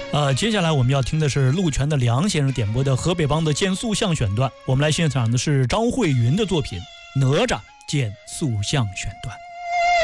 接下来我们要听的是陆泉的梁先生点播的河北梆的减速项选段，我们来欣赏的是张慧云的作品《哪吒减速项选段》。